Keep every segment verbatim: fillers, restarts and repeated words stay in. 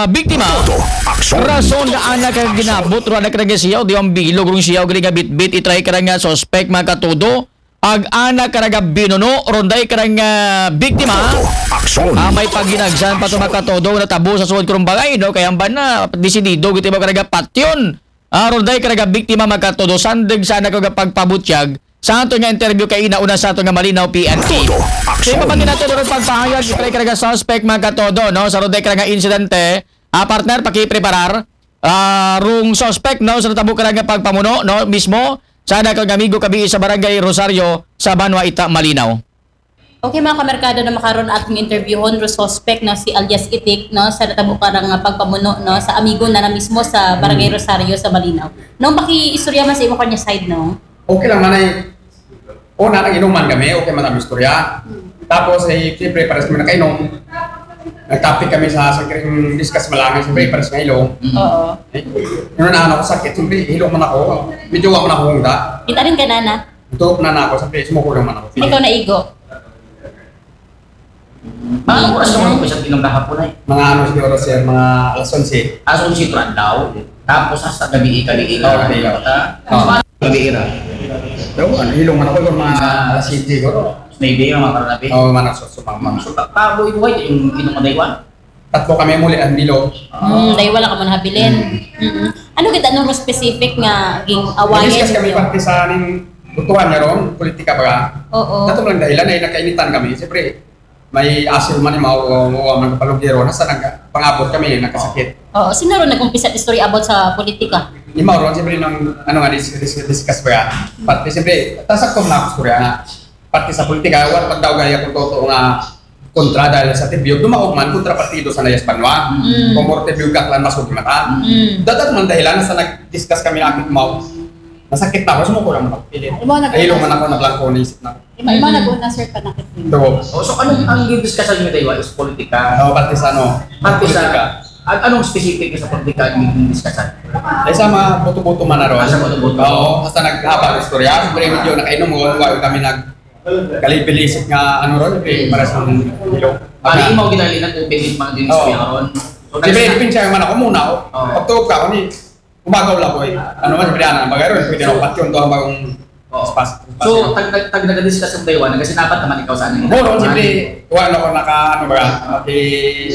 biktima. Rason nga anak kag ginabot ro anak kag siyaw di ang bilog rong siyaw gali nga bit-bit itry ka nga suspect mga katudo. Ag anak ka nga binuno ronday ka nga biktima. Ah, may paginagsan pa to mga katudo na tabo sa suod krong bagay no kay amban na desidido giti ba ka nga patyon. Ah, ronday ka nga biktima mga katudo sandig sana ka nga pagpabutyag. Sa ato nga interview kay inauna sa ato nga Malinaw P N P. Kaya pa paginato ron pagpahayag itry ka nga suspect mga katudo no sa ronday ka nga insidente. Ah, partner, pakipreparar. Ah, rung suspect, no? Sa natabo ka nga pagpamuno, no? Mismo, sana kang amigo kabi sa Barangay Rosario sa Banwa Ita, Malinaw. Okay mga kamerkado na makaroon ating interviewon ro suspect no si alias Itik no sa natabo ka nga pagpamuno no sa amigo na na mismo sa Barangay Rosario sa Malinaw. No paki-istorya man sa imo kanya side no. Okay lang man ay o na nang inuman kami, okay man ang istorya. Tapos ay siyempre pares kami nakainom. Nag-topic kami sa sa kring discuss malangan siyempre pares nga ilong. Oo. Eh, yun na ano ko sakit, siyempre hilong man ako. Medyo wa man ako hungda. Kita rin ka na na. Ito na na ako, siyempre sumuko lang man ako. Ikaw na igo. Mga oras naman ko sa tinong kahapon ay. Mga ano siguro sir, mga alas onse. Aso si Turan daw. Tapos sa gabi ikali ika. Okay. Paano gabi ira? Daw ano hilong man ako yung mga alas siyete siguro. Maybe yung mga karanabi. Oo, man ako sumama. So, paano ibuhay yung inumadaywan? Tatlo kami muli ang bilo. Hmm, dahil wala ka man habilin. Mm-hmm. Ano kita anong specific nga ging awayan Discuss kami niyo? pati sa aning butuan niya ron, politika ba? Oo. Dato lang dahilan ay nakainitan kami. Siyempre, may asil man yung mga mga kapalugero. Nasa nagpangabot kami, nagkasakit. Oo, sino ron nag-umpisa at story about sa politika? Yung mga ron, siyempre, nung ano nga, dis- dis- discuss ba? Pati siyempre, tasaktom na ako sa Korea nga. Pati sa politika, wala pag daw gaya kung totoo nga kontra dahil sa tibiyog, dumaog man kontra partido sa Nayas Banwa. Mm. Kung more tibiyog kaklan, masugi mata. Mm. Dadat man dahilan, nasa nag-discuss kami akit mau. Nasakit na ako, sumuko lang magpilit. Imo nag- Ahilo man ako, naglangko, naisip na. Ima ima nag-una sir ka nakit Ito. Oh, so anong ang discussion niyo daywa is politika? Ako pati sa ano, Pati sa politika. an- anong specific sa politika yung discussion? Ay sa mga buto-buto man na ron. Ah, sa buto-buto. Oo, basta naghaba ng istorya. Siyempre medyo nakainom mo, huwag kami nag kalipilisip nga ano ron, eh, para sa hilo. Bali mo ginali na tubig mga dinis Oo. ko yaron. So Siyempre, pinsa man ako muna ako. Oo. Pagtuog ka ako ni, umagaw lang ko eh. Ano man, siyempre, ano, bagay ron, pwede na patyon to ang bagong Oo. spas. So tag tag tag nag-discuss ng daywan kasi dapat naman ikaw sa ano. Oo, ron, siyempre, wala ako naka, ano ba, okay,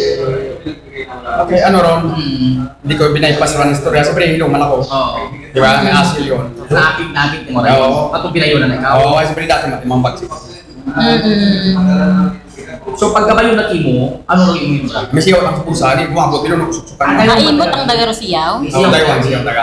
okay, ano ron, Hmm. hindi ko binaypas ron ng istorya. Siyempre, hilong man ako. Oo. Di ba? May asil yun. Nakakit nakakit mo rin. Oo. Patong pinayunan na ikaw. Oo, ay siyempre dati matimang bagsik. Mm-mm. So pagkabayo na kimo, ano rin yung imo? May sigaw ang pusa, di bumabot, pinunok susukan. Ay, Naimot ang daga Rosiyaw? Ako Taiwan siya taga.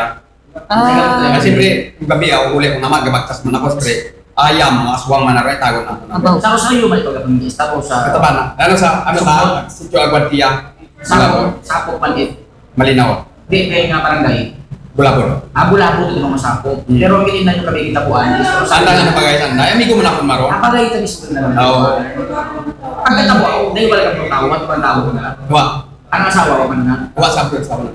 Ah. Kasi siyempre, yung gabi ako uli ko naman, gabagtas man ako, siyempre, ayam, mga aswang man na rin, tago na ako. Abaw. Sa sa iyo man pagkapangis tapos sa Kataba na. Ano sa, ano sa, sityo Aguadilla, Sapo, sapo palit. Malinaw, Di kaya nga barangay. Bulabolo. Abo-labo ito mga sapo. Hmm. Pero hindi na yung kami kitabuan. Saan na siya napagay saan na? Amigo mo na akong maron. Napagay ito mismo na naman. Oo. Pagkatabo ako, dahil wala kang tao, at pang tao na. Wa. Ang asawa ko man na. Wa sa abroad sa ako.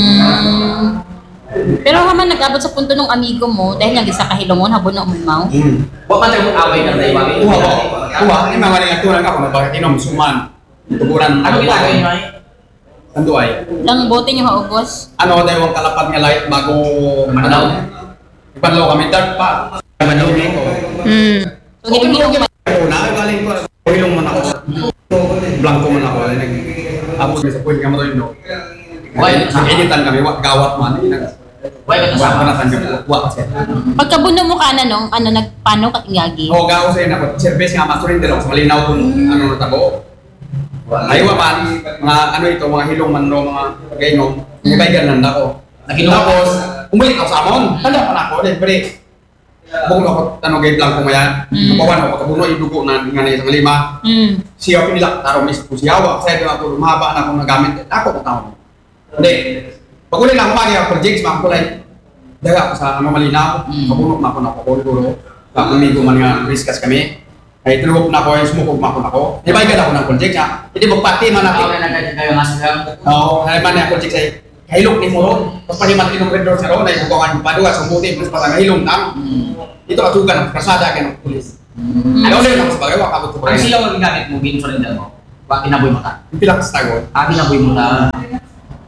Mm. Pero haman nag-abot sa punto ng amigo mo dahil nga sa kahilomon habon na umimaw. Hmm. Huwag man tayo mag-away na tayo. Uwa ko. Uwa. Ay, mga maling aturan ka kung nabagay inom, suman. Tuburan. Ano ginagawa niyo ay? Ando ay. Lang bote niyo haubos. Ano tayo ang kalapat nga light bago Manalaw. Ipanlaw kami dark pa. Manlaw ko. Mm. So gito mo Una, galing ko. Hilong man ako. Blanco man ako. Nag abot sa point ka mo rin no. Why? Nag-editan kami, wa gawat man. Why ka Wa kasama? na tanggap. Wa kasi. pagkabuno mo ka na nung ano nagpano ka ingagi. O gaw sa ina ko. Service nga masurin din ako sa malinaw kung ano natabo. Aywa man, mga ano ito, mga hilong man no, mga gaynom. Nibaigan lang ako. Nakinom ako. Tapos, umulit ako sa amon. Tanda pa na ako, siyempre. Buong ako, ano, gay blanco mo yan. Mm. Kapawan ako, pagkabuno, idugo na nga na isang lima. Mm. Siya pinilak, tarong mis ko siyawa. Kasi ito ako, lumaba na akong nagamit. Ako ko tao. Hindi. Pag uli lang kumagi ako, Jigs, mga kulay. Daga ako sa ano malinaw. Mm. Kabunok na ako na ako, kuluro. Sa amigo man nga, riskas kami. Ay, tinubok na ako, sumukog na ako na ako. Ibaigan ako ng project ha. Hindi magpati man Ako natin. na nagkakit kayo nga sila. Oo, ay man na project ay kahilok ni mo ron. Tapos pahimat inong red door sa ron, ay bukawan mo pa doon, sumuti, plus patang kahilong lang. Ito katugan ng kasada kayo ng pulis. Ay, ulit lang sa bagay, wakabot ko ba Ang siya ang ginamit mo, ginsurrender mo. Bakit kinaboy mo ta? Yung pilak sa tagot. Ah, kinaboy mo ta.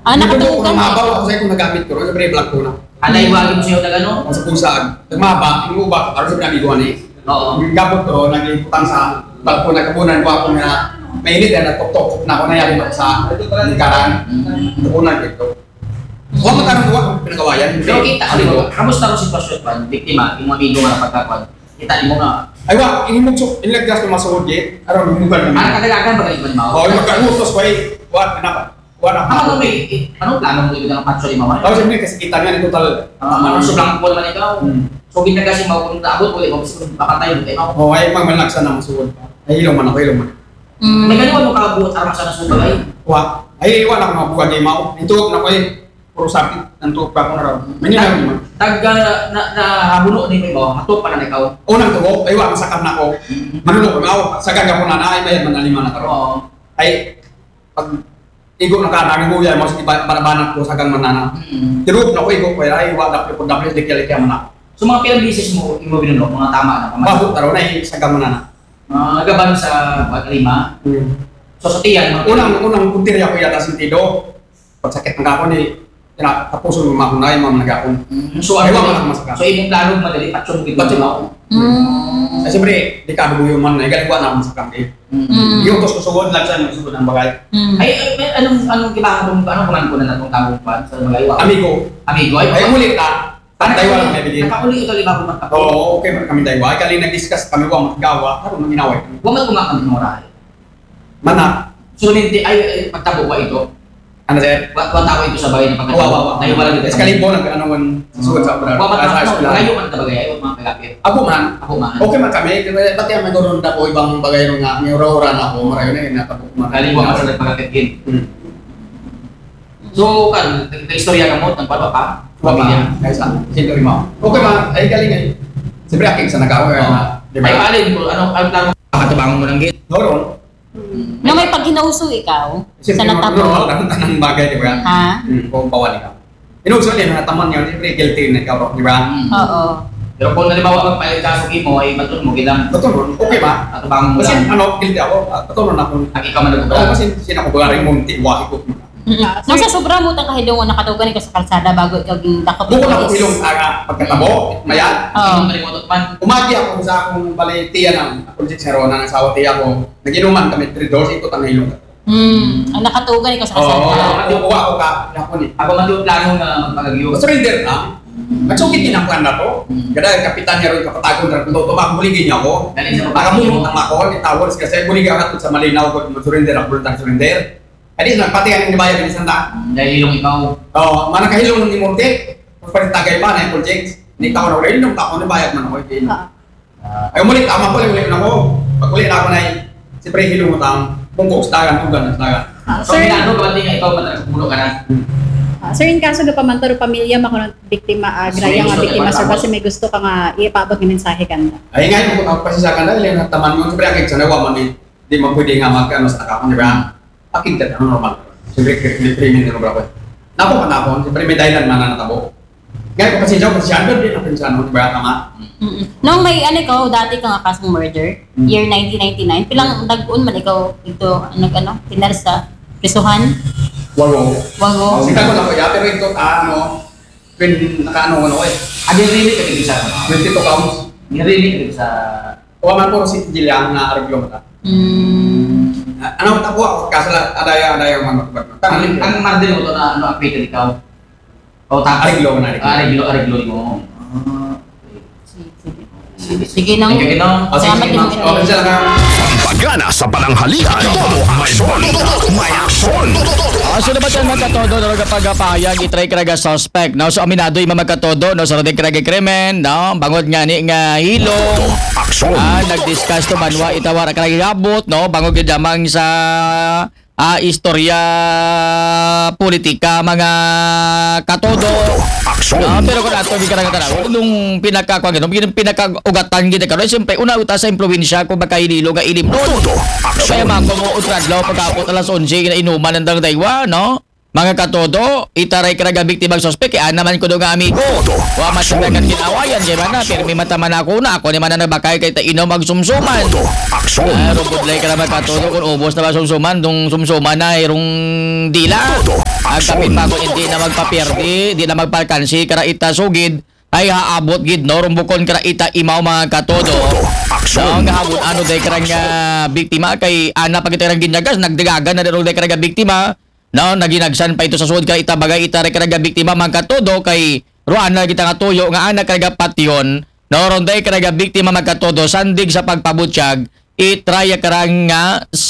Ah, Hindi ko nakatukan. kung mabaw ako sa'yo kung nagamit ko. Siyempre, vlog ko na. Anay wagin mo siya na gano'n? Ang sa pusag. Nagmaba, inuba, araw sa pinamigo ni. Oo. Yung gabot ko, nag-iputang sa balkon na kabunan ko ako na mainit na nagtok-tok na ako na yari sa lingkaran. Kabunan ko. Huwag magkaroon ko ako pinagawayan. Pero kita, ano mo, kamusta ang sitwasyon pa, biktima, yung mga amigo nga napagkakuan? Kita mo nga, Ay wa, inimog so, inilagdas ko masugod gate. Araw, humugan kami. ano kadalagan ba kayo mo? Oo, yung magkagutos ko ay, wa, pinapa. Wa na. Ano may, eh, anong plano mo ito ng patso ni Mama? Tapos siyempre, kasi kita niya ni total. Ah, ano sobrang po naman ikaw? Hmm. So ginagasin mo kung naabot, ulit mo, kasi pakatay mo tayo. Oo, ay magmalaksa na masugod pa. Ay, ilong man ako, ilong man. Mm. May ganun mo kabuot armas sa nasubay. Wa, ay, iwan ako mga buwag ay mao. Ito na ko eh, puro sakit. Nantuok pa ako na raw. Manila naman. Tag na na nahabuno ni mo, hatok pa na ikaw. Unang tubo, ay wa, masakam na ako. Manulo ko nga ako, sagang ako na na, ay bayad man na lima na karoon. Oo. Ay, pag igo na ka, naging uya, mas banabanat ko sagang manana. Mm. Tirup na ko, igo ko, ay, wa, dapli po, dapli, dikya-likya man ako. So mga pilang bisis mo, imo binunok, mga tama na pamatay. Bago taro na, ay, sagang manana. Uh, nagaban sa Baglima. So sa tiyan, mga Unang, unang puntirya ko yata sentido. Pag sakit ng kapon, eh, tina- tapuson mo makunay, mga nagakon. Mm, so Ay, ano wala ba? ka masaka. So imong plano madali patso mo Patso gito. mo. Mm. Ay, siyempre, di ka dugo yung man, ay, galing na ako masakam eh. Mm. Yung tos ko sugod, lagsan yung sugod ng bagay. Mm. Ay, ay, may- anong anong kibahan mo, anong kuman ko na natong tawag pa sa Magayaw? Amigo, Amigo ay. ay, ulit na. Tantay wala may bigyan. Nakauli ito liba ko magkapo. Oo, okay man kami tayo. Ay, kaling nag-discuss kami, wang magawa, ano nang ginaway. Wa man ko nga kami moral. Mana, So hindi ay ay, pagtabo wa ito. ano sir? Wa wa tao ito sa bagay na Oo, wow, wow. Tayo wala dito. Eskalin po, nag, ano man, sugod sa Wa operar. man Sa na eskwelahan. ngayon man ta bagay ay mga kagapit. Ako man, Ako man. okay man kami. Pati ang nagkaroon na po ibang bagay rin nga, may ura-ura na ako, marayo na yun, natabok man. Galing wa man sa pagkapit gin. Hmm. So kan istorya ka mo ng pala pa. Pamilya. Ay, sa, sino rin mo. Okay man, ay galing ay. Siyempre, aking sa nag-away na, di Ay ba? alin ko ano ang plano pakatabangon mo ng gate. Doron. No, may pag hinauso ikaw sa Siyempre, natabo. normal lang ng bagay, di ba? Ha? Hmm, kung bawan ikaw. Inugso din, nataman yun, siyempre, guilty na ikaw, di ba? Oo. Pero kung halimbawa magpalit ka sa mo ay matun mo gilang. Totoo, okay ba? Atabangon mo Kasi lang. ano, guilty ako, ah, totoo na ako. Ang ikaw man Oo, nagubra. kasi sinakubaring munti, wahi ko. Mm-mm. Nung sa sobra mo tang kahilong na nakatugan ka sa kalsada bago ikaw ging dakop. Bukod ako ilong aga, pagkatabo, mayat. Oo. Ang kalimutan man. Umagi ako sa akong balitiya ng akong siksero na nasawa tiya ko. Naginuman kami, three doors, ikot ang ilong. Mm. Ang nakatugan ikaw sa Oo, kalsada. kukuha ako ka, ako ni. Ako man yung plano nga magpagagyo. Surrender na. Magsukit din ang plan na to. Kada kapitan niya rin kapatagon na rin ito, tumakuligin niya ako. Galing sa babae. Nakamulong ang ako, ni Towers, kasi buliga ka sa malinaw ko, mag-surrender ako, bultang surrender. Adi, nagpati ka ng nibayag ni Santa. Dahil ilong ikaw. Oo, manakahilong ni Monte. Pagpalit tagay pa na yung project. Ni tao na ulit, nung tao na bayad man ako. eh. Ah. Ay, umulit, tama ko, ulit na ako. Pag ulit na ako na eh, siyempre hilong mo tang, bungkok sa dagan, tugan sa dagan. Ah, So sir, pinano ka ba nga ikaw matalas kumulo ka na? ah, sir, in kaso do pamantaro pamilya makuno biktima ah, graya nga Gusto biktima ka sir ba? kasi may gusto ka nga ipaabot ng mensahe kanda. Ay, ngayon, kung ako pasisakan na, ilang taman mo, siyempre, ang eksanawa man eh, di mo pwede nga mag-ano sa nakakon, di ba? Aking dad, ano normal. Siyempre, krimin na naman ako. Nako man ako, siyempre, may dahilan man na natabo. Ngayon, kung pasensya ko, pasensya ko, di na pasensya, di ba? Tama? Mm-mm. Nung may ano ikaw, dati ka nga kasong murder, Mm. year nineteen ninety-nine, pilang nag-un man ikaw ito, ano, ano, pinar sa prisuhan, Wago. wago. Sika ko na ko, ya, pero ito, ah, ano, when nakaano ano eh, Ah, nirili ka dito sa twenty-two counts. Nirili ka dito sa... Huwag man puro si Jilyang na arabyo mo ta. Mm. Ah, ano, tapo ako, kasala, adaya, adaya, mga matubag. Ang, Tangalin ang mardin mo to na ano, acquitted ikaw. O tapos... Ariglo na rin. Ah, ariglo, ariglo mo. Ah, Sige, sige nang. Thank you, Ginong. O, sige, Salamat sige, din ma'am. mo. O, pasensya na ka. Pagana sa pananghalian, may balita, may aksyon. Ah, so naman yan magkatodo no kapag pahayag itry karaga suspect no so aminado yung magkatodo no sa rodeng karaga krimen no bangod nga ni nga hilong Aksyon. ah nag-discuss to manwa itawar karaga gabot no bangod gid lamang sa ah istorya politika mga katodo. Aksyon. Ah, pero kung ato bigyan nga tanaw nung pinakakuan gano bigyan pinakaugatan gid karon siyempre una uta sa impluwensya kung magkahililo nga ilim no. Todo. Kaya Aksyon. mga mga utradlaw pagkapot alas onse na inuman ng daywa, no? mga katodo, itaray karaga biktima ang suspect, kaya naman ko doon nga amigo. Wa matagagan kinawayan, kaya man na, pero may mataman ako na, ako naman na nabakay kay tainom magsumsuman. Aksyon! Ay, robot lay ka naman katodo, kung ubos na ba sumsuman, dong sumsuman na, irong dila. Ang kapit pa kung hindi na magpapirdi, hindi na magpalkansi, kara ita sugid, ay haabot gid, no, rumbukon kara ita imaw mga katodo. No, nga habon ano day karang uh, biktima kay ana pag itarang ginyagas nagdigagan na ron day karang biktima. No, naginagsan pa ito sa suod ka itabagay itare karang biktima man katodo kay ruan na kita nga tuyo nga ana karang patyon. No, ron day karang biktima magkatodo sandig sa pagpabutyag itraya karang nga